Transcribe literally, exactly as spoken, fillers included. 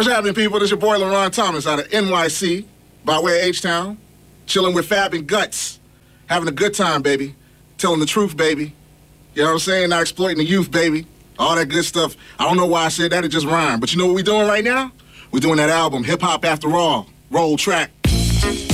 What's happening, people? This is your boy, LaRon Thomas, out of N Y C, by way of H-Town. Chilling with Fab and Guts. Having a good time, baby. Telling the truth, baby. You know what I'm saying? Not exploiting the youth, baby. All that good stuff. I don't know why I said that. It just rhymed. But you know what we're doing right now? We're doing that album, Hip Hop After All. Roll track.